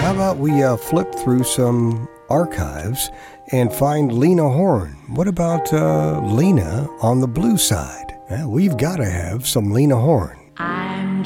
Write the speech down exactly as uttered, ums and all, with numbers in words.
How about we uh, flip through some archives and find Lena Horne? What about uh, Lena on the blue side? Uh, we've got to have some Lena Horne. I